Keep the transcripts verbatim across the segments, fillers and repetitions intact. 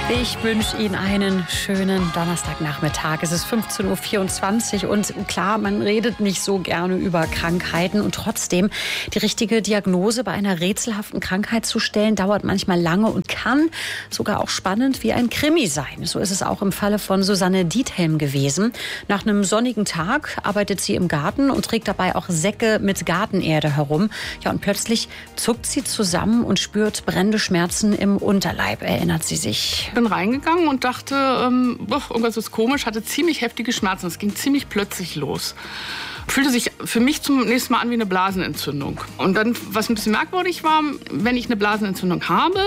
Ich wünsche Ihnen einen schönen Donnerstagnachmittag. Es ist fünfzehn Uhr vierundzwanzig und klar, man redet nicht so gerne über Krankheiten und trotzdem die richtige Diagnose bei einer rätselhaften Krankheit zu stellen, dauert manchmal lange und kann sogar auch spannend wie ein Krimi sein. So ist es auch im Falle von Susanne Diethelm gewesen. Nach einem sonnigen Tag arbeitet sie im Garten und trägt dabei auch Säcke mit Gartenerde herum. Ja, und plötzlich zuckt sie zusammen und spürt brennende Schmerzen im Unterleib, erinnert sie sich. Ich bin reingegangen und dachte, ähm, boah, irgendwas ist komisch, hatte ziemlich heftige Schmerzen. Es ging ziemlich plötzlich los. Fühlte sich für mich zum nächsten Mal an wie eine Blasenentzündung. Und dann, was ein bisschen merkwürdig war, wenn ich eine Blasenentzündung habe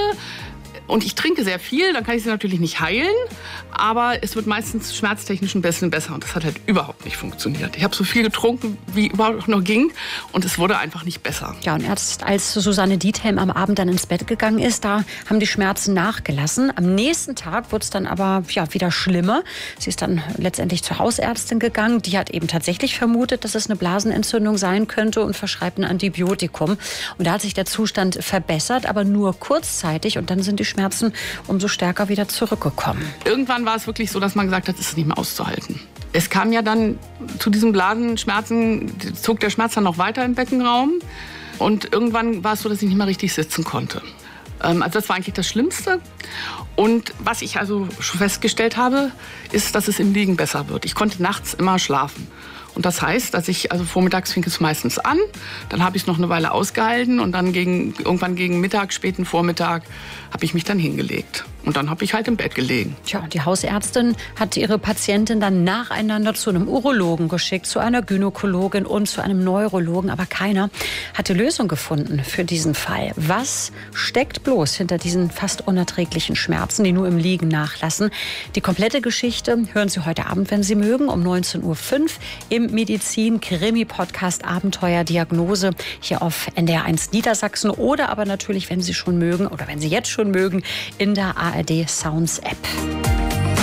und ich trinke sehr viel, dann kann ich sie natürlich nicht heilen. Aber es wird meistens schmerztechnisch ein bisschen besser. Und das hat halt überhaupt nicht funktioniert. Ich habe so viel getrunken, wie überhaupt noch ging. Und es wurde einfach nicht besser. Ja, und erst als Susanne Diethelm am Abend dann ins Bett gegangen ist, da haben die Schmerzen nachgelassen. Am nächsten Tag wurde es dann aber ja, wieder schlimmer. Sie ist dann letztendlich zur Hausärztin gegangen. Die hat eben tatsächlich vermutet, dass es eine Blasenentzündung sein könnte und verschreibt ein Antibiotikum. Und da hat sich der Zustand verbessert, aber nur kurzzeitig. Und dann sind die Schmerzen umso stärker wieder zurückgekommen. Irgendwann war es wirklich so, dass man gesagt hat, es ist nicht mehr auszuhalten. Es kam ja dann zu diesen Blasenschmerzen, zog der Schmerz dann noch weiter im Beckenraum. Und irgendwann war es so, dass ich nicht mehr richtig sitzen konnte. Also das war eigentlich das Schlimmste. Und was ich also schon festgestellt habe, ist, dass es im Liegen besser wird. Ich konnte nachts immer schlafen. Und das heißt, dass ich, also vormittags fing es meistens an, dann habe ich es noch eine Weile ausgehalten und dann gegen, irgendwann gegen Mittag, späten Vormittag, habe ich mich dann hingelegt. Und dann habe ich halt im Bett gelegen. Tja, die Hausärztin hat ihre Patientin dann nacheinander zu einem Urologen geschickt, zu einer Gynäkologin und zu einem Neurologen. Aber keiner hat die Lösung gefunden für diesen Fall. Was steckt bloß hinter diesen fast unerträglichen Schmerzen, die nur im Liegen nachlassen? Die komplette Geschichte hören Sie heute Abend, wenn Sie mögen, um neunzehn Uhr fünf im Medizin-Krimi-Podcast Abenteuer Diagnose hier auf N D R eins Niedersachsen oder aber natürlich, wenn Sie schon mögen oder wenn Sie jetzt schon mögen, in der A R D Sounds App.